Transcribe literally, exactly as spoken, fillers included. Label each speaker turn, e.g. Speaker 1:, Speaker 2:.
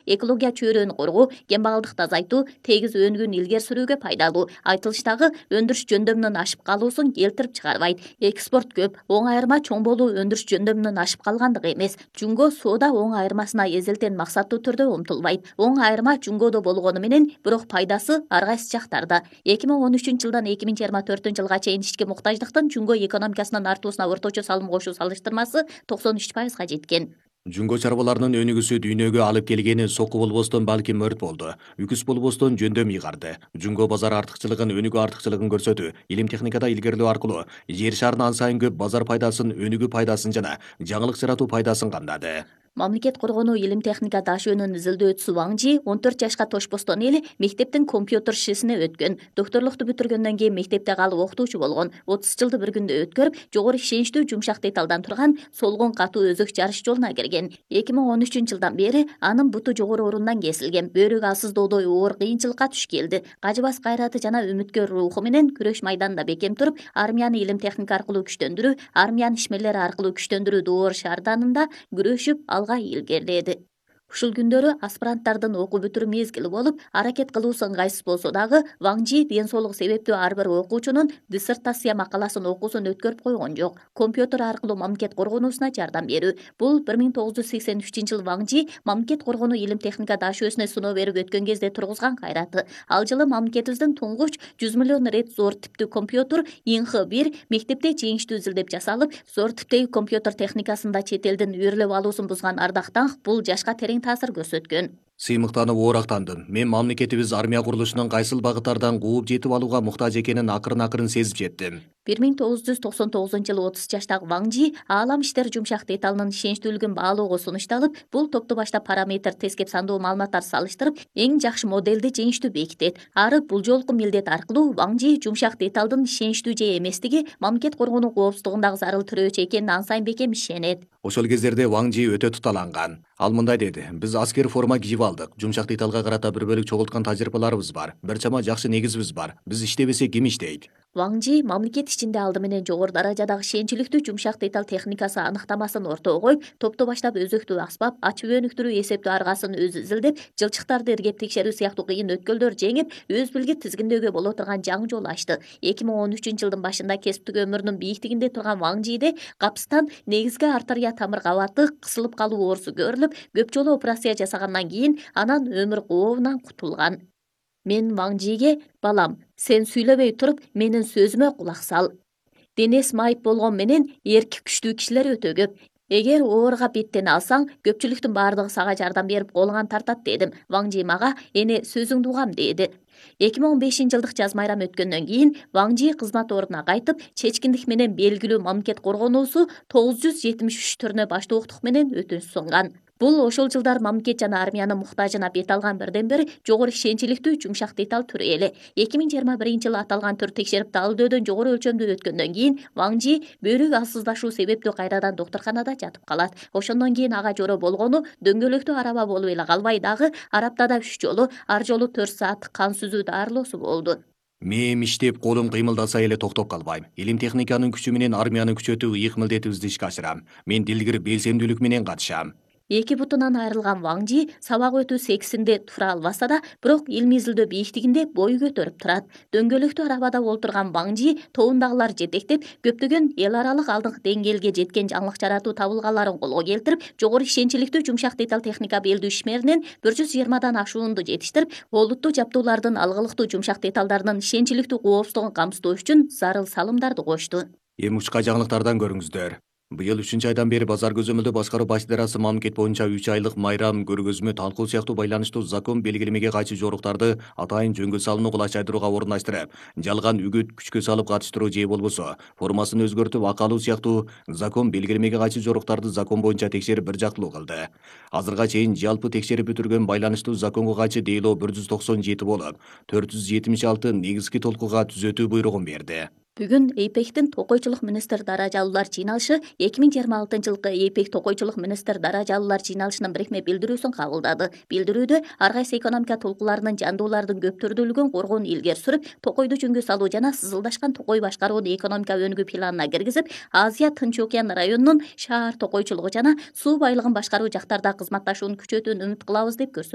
Speaker 1: экология чөйрөнү коргоо, кембагалдыкты азайтуу, тегиз өнүгүүнү илгери сүрүүгө пайдалуу. Айтылыштагы өндүрүш жөндөмүнөн ашып калуусун келтирип чыгарбайт. Экспорт көп, оң айырма чоң болуу өндүрүш жөндөмүнөн ашып калгандыгы эмес. Жумго соода оң айырмасына эзелтен максаттуу түрдө умтулбайт. Оң айырма жумгодо болгону менен, бирок пайдасы ар кайсы жактарда. эки миң он үчүнчү жылдан эки миң жыйырма төртүнчү жылга чейин ички муктаждыктын жумго экономикасынын артуусуна орточо салым кошуу салыштырмасы токсон үч пайызга жеткен.
Speaker 2: Жунго чарбаларынын өнүгүүсү дүйнөгө алып келгени соку болбостон балким өрт болду. Үкүс болбостон жөндөм ыйгарды. Жунго базар артыкчылыгын, өнүгүү артыкчылыгын көрсөтүү, илим техникада илгерилөө аркылуу жер шарынын ан сайын көп базар пайдасын, өнүгүү пайдасын жана жаңылык жаратуу пайдасын камдады.
Speaker 1: Мамлекет коргонуу илим техника даш өнүн изилдөөчүсү Ваң Жи он төрт жашка тошпостон эле мектептин компьютер шисине өткөн. Доктурлукту бүтүргөндөн кийин мектепте калып окутуучу болгон. отуз жылды бір күндө өткөрүп, жогору ишеничтүү жумшак деталдан турган солгон катуу өзөк жарыш жолуна кирген. эки миң он үчүнчү жылдан бери анын буту жогору орундан кесилген. Бөөрүк алсыздоодой оор кыйынчылыкка туш келди. Кажыбас кайраты жана үмүткөр руху менен күрөш майданында бекем туруп, армияны илим техника аркылуу күчтөндүрүү, армиянын ишмерлери аркылуу күчтөндүрүү доор шаарданында күрөшүп алга илгериледи. Ушул күндөрү аспиранттардын окуу бүтүрүү мезгили болуп, аракет кылуусу ыңгайсыз болсо дагы, Ваң Жи ден соолугу себептүү ар бир окуучунун диссертация макаласын окуусун өткөрүп койгон жок. Компьютер аркылуу мамлекет коргонуусуна жардам берүү. Бул бир миң тогуз жүз сексен үчүнчү жылы Ваң Жи мамлекет коргонуу илим техника даш өсүнө сыноо берип өткөн кезде тургузган кайраты. Ал жылы мамлекетибиздин туңгуч жүз миллион рет зор типтүү компьютер ин х бир мектепте жеңиштүү изилдеп жасалып, зор типтеги компьютер техникасында чет элдин үйрөлөп алуусун бузган Ардактанов бул жашка терең таасир көрсөткөн.
Speaker 2: Сыймыктанып оорактандым. Мен мамлекетибиз армия курулушунун кайсыл багыттардан кууп жетип алууга муктаж экенин акырын-акырын сезип жеттим.
Speaker 1: бир миң тогуз жүз токсон тогузунчу жылы отуз жаштагы Ваң Жи аалам иштер жумшак деталынын ишеничтүүлүгүн баалоого сунушталып, бул топту баштап параметр тескеп сандуу маалыматтар салыштырып, эң жакшы моделди жеңиштүү бекитет. Ары бул жолку милдет аркылуу Ваң Жи жумшак деталдын ишеничтүү же эместиги мамлекет коргонуу коопсуздугундагы зарыл тирөөчү экенине ан сайын бекем ишенет.
Speaker 2: Ошол кездерде Ваң Жи өтө туталанган. Ал мындай деди: "Биз аскер форма кийип алдык. Жумшак деталга карата бир бөлүк чогулткан тажрыйбаларыбыз бар. Бир чама жакшы негизибиз бар. Биз иштебесек ким иштейт?"
Speaker 1: Ваң Жи мамлекет ичинде алды менен жогору даражадагы ишеничиликтүү жумшак деталь техникасы аныктамасын ортого коюп, топту баштап өзөктүү аспап, ачып өнүктүрүү эсептөө аргасын өзү изилдеп, жылчыктарды иргеп текшерүү сыяктуу кыйын өткөлдөр жеңип, өз билги тизгиндөөгө боло турган жаңы жол ачты. эки миң он үчүнчү жылдын башында кесиптик өмүрүнүн бийиктигинде турган Ваң Жиде капыстан негизги артерия тамыр кабаты кысылып калуу оорусу көрүлүп, көп жолу операция жасагандан кийин анан өмүр кообунан кутулган. Мен Ваң Жиге: "Балам, сен сүйлөбөй туруп, менин сөзүмө кулак сал. Денес майып болгон менен эрки күчтүү кишилер өтө көп. Эгер ооруга беттене алсаң, көпчүлүктүн баардыгы сага жардам берип колуңан тартат" дедим. Ваң Жи мага: "Эне сөзүңдү угам" деди. эки миң он бешинчи жылдык жаз майрам өткөндөн кийин Ваң Жи кызмат ордуна кайтып, чечкиндик менен белгилүү мамлекет коргонуусу тогуз жүз жетимиш үч түрүнө баштоолуктук менен өтүнүч сунган. Бул ошол жылдар мамлекет жана армиянын муктажына бет алган бирден бир жогору ишеничиликтүү жумшак деталь түрү эле. эки миң жыйырма биринчи жылы аталган түр текшерип таалдөөдөн жогору өлчөмдү өткөндөн кийин Ваң Жи бөөрүк алсыздашуу себептүү кайрадан доктурканада жатып калат. Ошондон кийин ага жоро болгону дөңгөлөктүү араба болуп эле калбай дагы араптада үч жолу, ар жолу төрт сааттык кан сүзүү дарылоосу болду.
Speaker 2: Мээм иштеп, колум кыймылдаса эле токтоп калбайм. Илим техниканын күчү менен армияны күчөтүү ыйык милдетибизди ишке ашырам. Мен дилгир белсемдүүлүк менен катышам.
Speaker 1: Эки бутунан айрылган Ваң Жи сабак өтүү сексинде тура албаса да, бирок илимий изилдөө бийиктигинде бой көтөрүп турат. Дөңгөлөктүү арабада олтурган Ваң Жи тобундагылар жетектеп, көптөгөн эл аралык алдыңкы деңгээлге жеткен жаңылык жаратуу табылгаларын колго келтирип, жогору ишеничиликтүү жумшак деталь техника белдүү ишмеринен бир жүз жыйырмадан ашуунду жетиштирип, олуттуу жабдуулардын алгылыктуу жумшак деталдарынын ишеничиликтүү коопсуздугун камсыздоо үчүн зарыл салымдарды кошту.
Speaker 2: Эми учка жаңылыктардан көрүңүздөр. Быйыл үчүнчү айдан бери базар көзөмөлдөө башкаруу баш идарасы мамлекет боюнча үч айлык майрам, көргөзмө, талкуу сыяктуу байланыштуу закон белгилемеге кайшы жоруктарды атайын жөнгө салууну кулач айдырууга орундаштырып, жалган үгүт күчкө салып катыштыруу же болбосо формасын өзгөртүп акалуу сыяктуу закон белгилемеге кайшы жоруктарды закон боюнча текшерип бир жактылуу кылды. Азырга чейин жалпы текшерип бүтүргөн байланыштуу законго кайшы дейлоо бир жүз токсон жети болуп, төрт жүз жетимиш алты негизги толкууга түзөтүү буйругун берди.
Speaker 1: Бүгүн эйпектин токойчулук министр даражалуулар жыйналышы эки миң жыйырма алтынчы жылкы эйпек токойчулук министр даражалуулар жыйналышынын бирикме билдирүүсүн кабылдады. Билдирүүдө ар кайсы экономика толкууларынын жандуулардын көп түрдүүлүгүн коргоону илгери сүрүп, токойду жөнгө салуу жана сызылдашкан токой башкарууну экономика өнүгүү планына киргизип, Азия Тынч океан районунун шаар токойчулугу жана суу байлыгын башкаруу жактарда кызматташууну күчөтүүнү үмүт кылабыз деп көрсөттү.